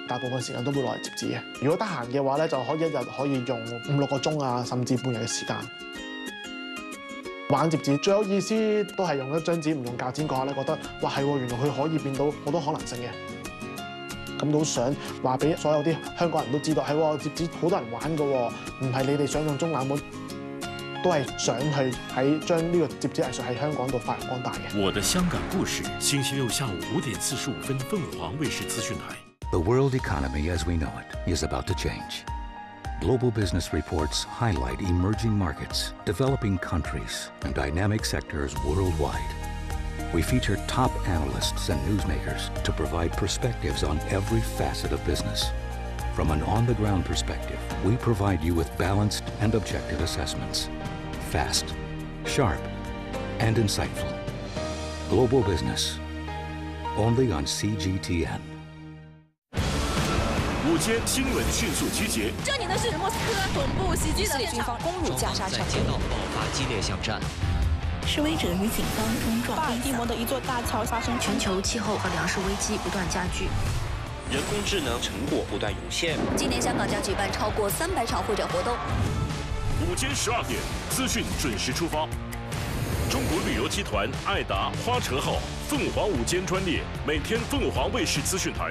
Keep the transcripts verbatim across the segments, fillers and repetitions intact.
大部分時間都會攞嚟摺紙嘅。如果得閒嘅話咧，就可以一日可以用五六個鐘啊，甚至半日嘅時間。玩摺紙最有意思都係用一張紙唔用鉸剪嗰下咧，覺得哇係喎，原來佢可以變到好多可能性嘅。咁都想話俾所有啲香港人都知道，係喎，摺紙好多人玩嘅喎，唔係你哋想象中那麼。都係想去喺將呢個摺紙藝術喺香港度發揚光大嘅。 我的香港故事，星期六下午五點四十五分，鳳凰衛視資訊台。 The world economy as we know it is about to change. Global business reports highlight emerging markets, developing countries, and dynamic sectors worldwide. We feature top analysts and newsmakers to provide perspectives on every facet of business. From an on-the-ground perspective, we provide you with balanced and objective assessments. Fast, sharp, and insightful. Global business, only on C G T N. 午间新闻迅速集结。 这里呢是莫斯科总部袭击的军方攻入加沙城， 街道爆发激烈巷战。 示威者与警方冲撞。 巴尔的摩的一座大桥发生全球气候和粮食危机不断加剧。 人工智能成果不断涌现。 今年香港将举办超过三百场会展活动。 午间十二点，资讯准时出发。中国旅游集团爱达花车号凤凰午间专列，每天凤凰卫视资讯台。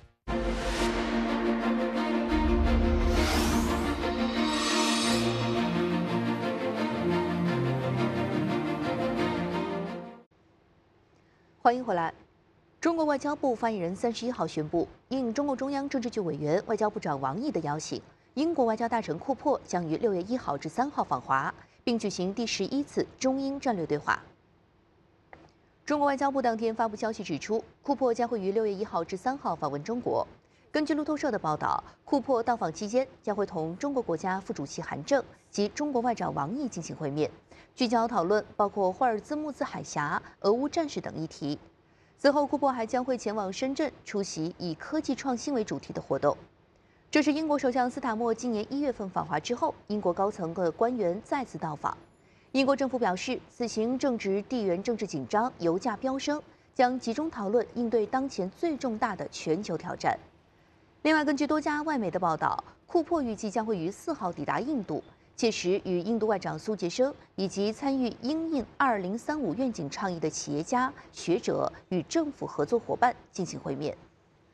欢迎回来。中国外交部发言人三十一号宣布，应中共中央政治局委员、外交部长王毅的邀请，英国外交大臣库珀将于六月一号至三号访华，并举行第十一次中英战略对话。中国外交部当天发布消息指出，库珀将会于六月一号至三号访问中国。根据路透社的报道，库珀到访期间将会同中国国家副主席韩正及中国外长王毅进行会面，聚焦讨论包括霍尔兹木兹海峡、俄乌战事等议题。此后，库珀还将会前往深圳出席以科技创新为主题的活动。这是英国首相斯塔默今年一月份访华之后，英国高层的官员再次到访。英国政府表示，此行正值地缘政治紧张、油价飙升，将集中讨论应对当前最重大的全球挑战。另外，根据多家外媒的报道，库珀预计将会于四号抵达印度，届时与印度外长苏杰生以及参与英印二零三五愿景倡议的企业家、学者与政府合作伙伴进行会面。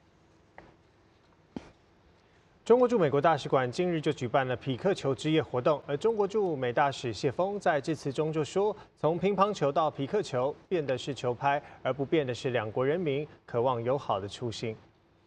中国驻美国大使馆近日就举办了匹克球之夜活动，而中国驻美大使谢锋在致辞中就说，从乒乓球到匹克球，变的是球拍，而不变的是两国人民渴望友好的初心。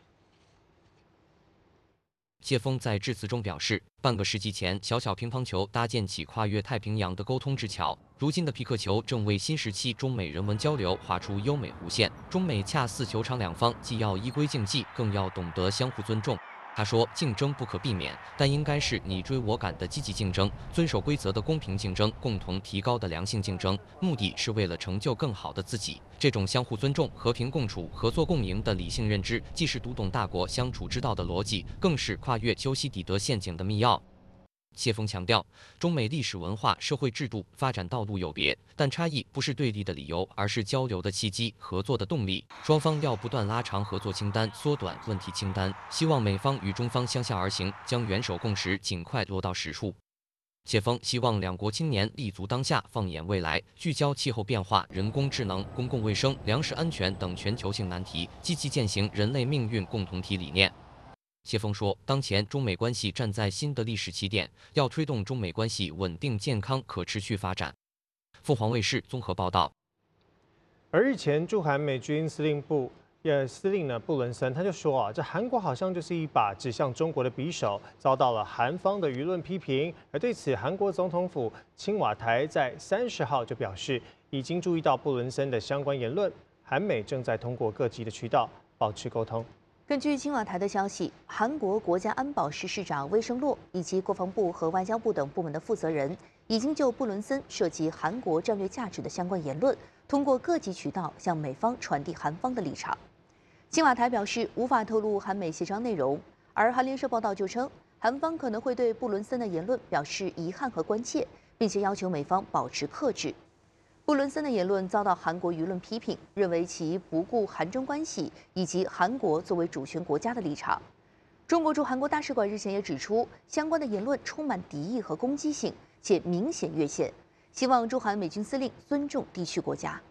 谢锋在致辞中表示，半个世纪前，小小乒乓球搭建起跨越太平洋的沟通之桥，如今的匹克球正为新时期中美人文交流画出优美弧线。中美恰似球场两方，既要依规竞技，更要懂得相互尊重。他说，竞争不可避免，但应该是你追我赶的积极竞争，遵守规则的公平竞争，共同提高的良性竞争，目的是为了成就更好的自己。这种相互尊重、和平共处、合作共赢的理性认知，既是读懂大国相处之道的逻辑，更是跨越修昔底德陷阱的密钥。谢锋强调，中美历史文化、社会制度发展道路有别，但差异不是对立的理由，而是交流的契机、合作的动力。双方要不断拉长合作清单，缩短问题清单。希望美方与中方相向而行，将元首共识尽快落到实处。谢锋希望两国青年立足当下，放眼未来，聚焦气候变化、人工智能、公共卫生、粮食安全等全球性难题，积极践行人类命运共同体理念。谢锋说，当前中美关系站在新的历史起点，要推动中美关系稳定、健康、可持续发展。凤凰卫视综合报道。 而日前驻韩美军司令部呃司令呢布伦森他就说啊，这韩国好像就是一把指向中国的匕首，遭到了韩方的舆论批评。而对此，韩国总统府青瓦台在三十号就表示，已经注意到布伦森的相关言论，韩美正在通过各级的渠道保持沟通。 根据青瓦台的消息，韩国国家安保室室长魏胜洛以及国防部和外交部等部门的负责人，已经就布伦森涉及韩国战略价值的相关言论，通过各级渠道向美方传递韩方的立场。青瓦台表示无法透露韩美协商内容，而韩联社报道就称，韩方可能会对布伦森的言论表示遗憾和关切，并且要求美方保持克制。布伦森的言论遭到韩国舆论批评，认为其不顾韩中关系以及韩国作为主权国家的立场。 中国驻韩国大使馆日前也指出，相关的言论充满敌意和攻击性，且明显越线，希望驻韩美军司令尊重地区国家。